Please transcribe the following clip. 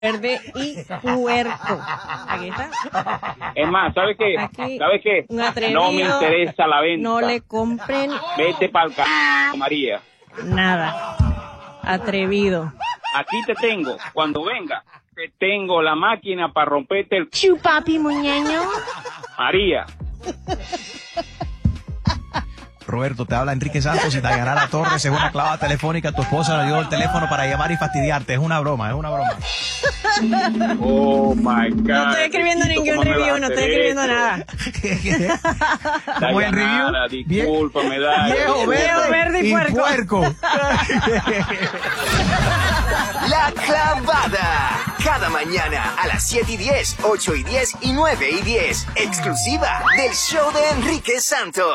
verde y puerco. Aquí está. Es más, ¿sabes qué? Aquí, ¿Sabes qué? un atrevido, No me interesa la venta. no le compren Vete pa'l María. nada. Atrevido. Aquí te tengo. Cuando venga, te tengo la máquina para romperte el... Chupapi muñeño. María. Roberto, te habla Enrique Santos y Dayanara Torres. Es una clavada telefónica. Tu esposa le dio el teléfono para llamar y fastidiarte. Es una broma, es una broma. Oh, my God. No estoy escribiendo ningún review, no estoy escribiendo nada. ¿Cómo es el review? Discúlpame, Dayanara. Viejo verde y puerco. La Clavada. Cada mañana a las 7:10, 8:10 y 9:10. Exclusiva del show de Enrique Santos.